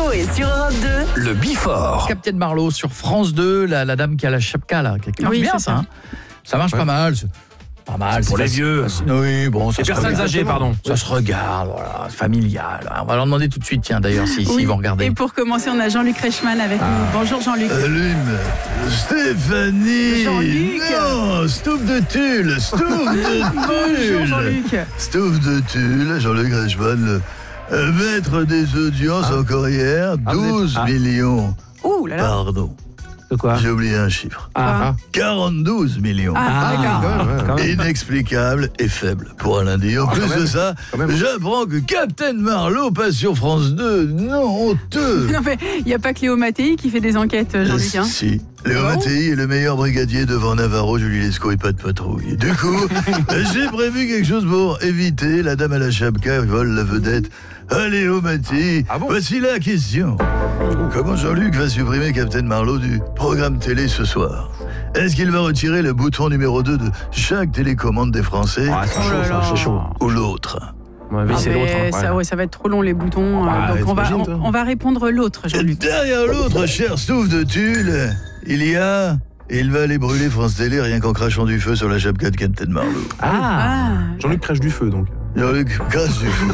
et sur Europe 2, Le Bifort. Captain Marlowe sur France 2, la dame qui a la chapka là, qui marche bien ça. Hein. Ça marche pas mal. Pas mal. Pour les vieux. Oui, bon, ça les personnes âgées, pardon. Ça se regarde, voilà, familial. On va leur demander tout de suite, tiens, d'ailleurs, s'ils vont regarder. Et pour commencer, on a Jean-Luc Reichmann avec nous. Bonjour Jean-Luc. Allume, Stéphanie. Jean-Luc. Non, Stouff de tulle, Stouff de tulle. Bonjour Jean-Luc. Stouff de tulle, Jean-Luc Reichmann, maître des audiences encore hier, 12 millions. Ouh là là. Pardon. De quoi? J'ai oublié un chiffre. 42 millions. D'accord. Inexplicable et faible pour un lundi. En plus de ça, j'apprends que Captain Marlowe passe sur France 2. Non, honteux. Non mais il n'y a pas que Léo Mattei qui fait des enquêtes, Jean-Luc. Hein. Si. Léo Mattei est le meilleur brigadier devant Navarro, Julie Lescaut et pas de patrouille. Du coup, j'ai prévu quelque chose pour éviter la dame à la chapka vole la vedette. Léo Mattei, voici la question. Comment Jean-Luc va supprimer Captain Marlowe du programme télé ce soir? Est-ce qu'il va retirer le bouton numéro 2 de chaque télécommande des Français? C'est chaud. Ou l'autre? Ouais, mais c'est l'autre. Hein. Ça va être trop long les boutons. Donc on va répondre l'autre, Et Jean-Luc. derrière l'autre, cher Stouff de tulle, il va aller brûler France Télé rien qu'en crachant du feu sur la chapka de Captain Marlowe. Jean-Luc crache du feu, donc. Jean-Luc crache du feu.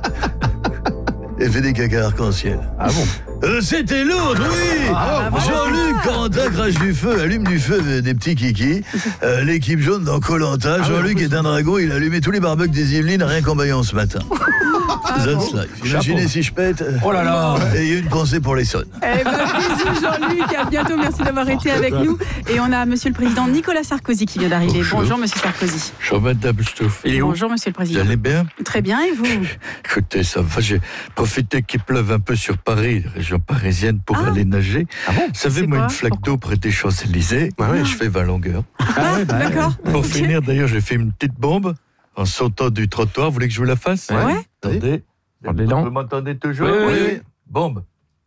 Et fait des caca arc-en-ciel. Ah bon? C'était l'autre, oui. Jean-Luc Corentin crache du feu, allume du feu des petits kikis. L'équipe jaune dans Koh-Lanta. Jean-Luc est un dragon, il a allumé tous les barbecues des Yvelines rien qu'en baillant ce matin. That's life. Imaginez si je pète. Oh là là. Et une pensée pour les sonnes. Eh ben, bisous Jean-Luc, à bientôt, merci d'avoir été avec nous. Et on a Monsieur le Président Nicolas Sarkozy qui vient d'arriver. Bonjour Monsieur Sarkozy. Bonjour Madame Stouff. Bonjour Monsieur le Vous Président. allez bien? Très bien, et vous? Écoutez, ça va, j'ai profité qu'il pleuve un peu sur Paris, région parisienne, pour aller nager. Vous savez, C'est moi, quoi? une flaque d'eau près des Champs-Élysées, je fais 20 longueurs. D'accord. Pour finir, d'ailleurs, j'ai fait une petite bombe en sautant du trottoir. Vous voulez que je vous la fasse? Ouais. Attendez. Les dents. Vous m'entendez toujours? Oui. Bombe.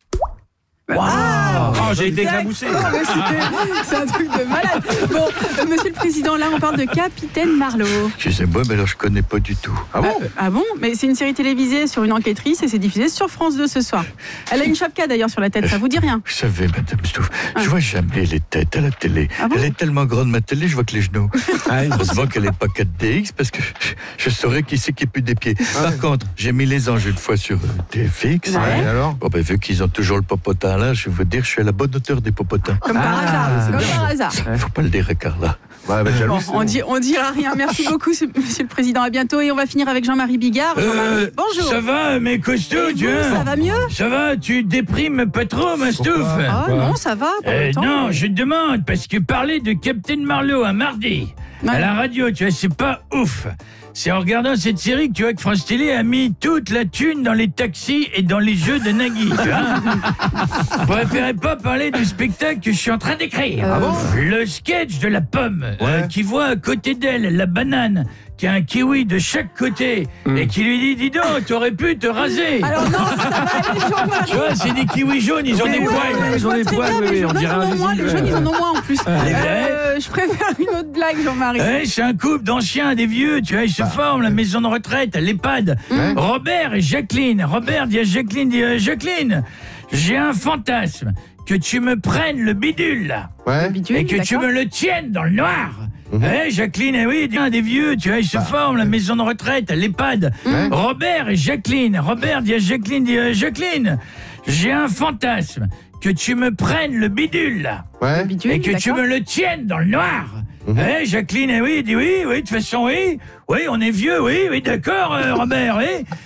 J'ai été éclaboussé. C'est un truc de malade. Bon, Monsieur le Président, là on parle de Capitaine Marlowe. Excusez-moi, mais alors je connais pas du tout. Ah bon? Mais c'est une série télévisée sur une enquêtrice et c'est diffusé sur France 2 ce soir. Elle a une chapka d'ailleurs sur la tête, ça vous dit rien? Vous savez, Madame Stouff, je vois jamais les têtes à la télé. Ah bon? Elle est tellement grande, ma télé, je vois que les genoux. Heureusement qu'elle n'est pas 4DX, parce que je saurais qui c'est qui pue des pieds. Par contre, j'ai mis les anges une fois sur TFX. Ouais. alors? Bon, ben, vu qu'ils ont toujours le popotin là, je vais vous dire, je suis à la bonne hauteur des popotins. Comme par hasard. Comme par hasard. Faut pas le dire à Carla. Bon, on dira rien. Merci beaucoup, Monsieur le Président. À bientôt. Et on va finir avec Jean-Marie Bigard. Jean-Marie, bonjour. Ça va, mes costauds, tu vois? Ça va mieux? Ça va, tu déprimes pas trop, ma Stouff? Oh non, ça va. Pour le temps. Non, je te demande, parce que parler de Captain Marlowe un mardi, à la radio, tu vois, c'est pas ouf. C'est en regardant cette série que tu vois que France Télé a mis toute la thune dans les taxis et dans les jeux de Nagui, tu vois. Je préférais pas parler du spectacle que je suis en train d'écrire. Le sketch de la pomme, qui voit à côté d'elle la banane, qui a un kiwi de chaque côté, et qui lui dit, dis donc, t'aurais pu te raser. Alors non, ça va aller, Jean-Marie. Tu vois, c'est des kiwis jaunes, ils ont des poils. Je vois très bien, mais on dirait un moins. Les jeunes, ils en ont moins en plus. Je préfère une autre blague, Jean-Marie. C'est un couple d'anciens, des vieux, tu vois, ils se forment, la maison de retraite, à l'EHPAD. Robert et Jacqueline. Robert dit à Jacqueline, Jacqueline, j'ai un fantasme, que tu me prennes le bidule, là, et que tu me le tiennes dans le noir. Jacqueline, oui, des vieux, tu vois, ils se forment, la maison de retraite, à l'EHPAD. Robert et Jacqueline. Robert dit à Jacqueline, Jacqueline, j'ai un fantasme, que tu me prennes le bidule, là, et que tu me le tiennes dans le noir. Jacqueline, oui, dit oui, de toute façon, oui, on est vieux, oui, d'accord, Robert, oui.